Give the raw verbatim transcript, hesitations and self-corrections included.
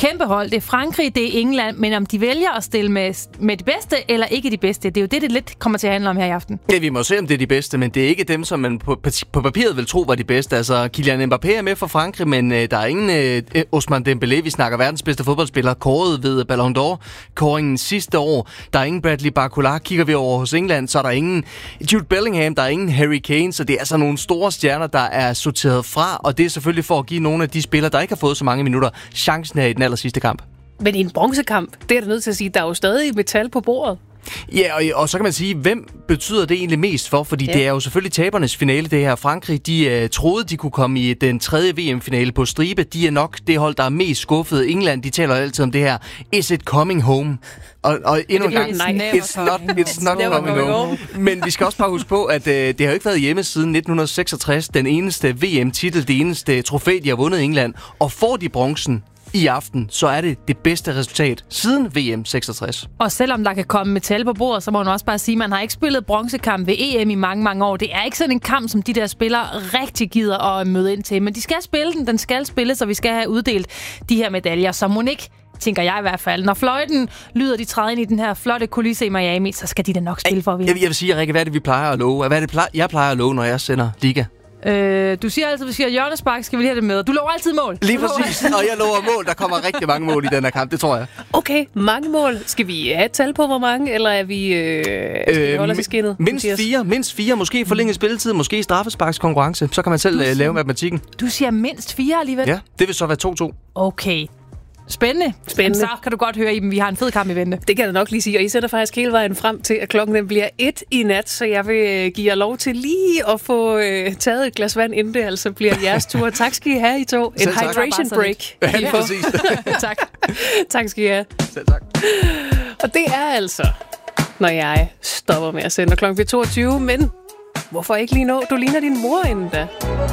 kæmpe hold. Det er Frankrig, det er England, men om de vælger at stille med, med de bedste eller ikke de bedste, det er jo det, det lidt kommer til at handle om her i aften. Ja, vi må se, om det er de bedste, men det er ikke dem, som man på, på papiret vil tro var de bedste. Altså, Kylian Mbappé er med for Frankrig, men øh, der er ingen øh, Ousmane Dembélé. Vi snakker verdens bedste fodboldspiller, kåret ved Ballon d'Or-kåringen sidste år. Der er ingen Bradley Barcola. Kigger vi over hos England, så er der ingen Jude Bellingham, der er ingen Harry Kane, så det er altså nogle store stjerner, der er sorteret fra, og det er selvfølgelig for at give nogle af de spillere, der ikke har fået så mange minutter, chancen her i den aller sidste kamp. Men i en bronzekamp, det er der nødt til at sige, der er jo stadig metal på bordet. Ja, og, og så kan man sige, hvem betyder det egentlig mest for? Fordi ja. det er jo selvfølgelig tabernes finale, det her. Frankrig, de uh, troede, de kunne komme i den tredje V M-finale på stribe. De er nok det hold, der er mest skuffet. England, de taler altid om det her. Is it coming home? Og, og endnu en gang, it's not, it's not coming home. Men vi skal også bare huske på, at uh, det har jo ikke været hjemme siden nitten seksogtres. Den eneste V M-titel, det eneste trofæ, de har vundet i England. Og får de bronzen i aften, så er det det bedste resultat siden V M seksogtres. Og selvom der kan komme metal på bordet, så må man også bare sige, at man har ikke spillet bronzekamp ved E M i mange, mange år. Det er ikke sådan en kamp, som de der spillere rigtig gider at møde ind til. Men de skal spille den, den skal spilles, og vi skal have uddelt de her medaljer, så må ikke, tænker jeg i hvert fald. Når fløjten lyder, de træder ind i den her flotte kulisse i Miami, så skal de da nok spille for at vinde. Jeg, jeg vil sige, Rikke, hvad er det, vi plejer at love? Hvad er det, plejer, jeg plejer at love, når jeg sender liga? Øh, du siger altid, at vi skal have hjørnespark, skal vi lige have det med. Du lover altid mål. Lige præcis, og jeg lover mål. Der kommer rigtig mange mål i den her kamp, det tror jeg. Okay, mange mål. Skal vi have et tal på, hvor mange, eller er vi, øh, skal øh, vi holde os i skinnet? Mindst fire, mindst fire. Måske forlænget spilletid, måske straffesparkskonkurrence. Så kan man selv uh, lave matematikken. Du siger mindst fire alligevel? Ja, det vil så være to to. Okay. Spændende. Spændende. Så kan du godt høre, Iben, vi har en fed kamp i vente. Det kan jeg nok lige sige, og I sætter faktisk hele vejen frem til, at klokken den bliver et i nat, så jeg vil give jer lov til lige at få øh, taget et glas vand, inden det altså bliver jeres tur. Tak skal I have, I to. En Selv hydration tak. break. Ja, lige præcis. tak. Tak skal I have. Selv tak. Og det er altså, når jeg stopper med at sende klokken toogtyve, men hvorfor ikke lige nå? Du ligner din mor inden da.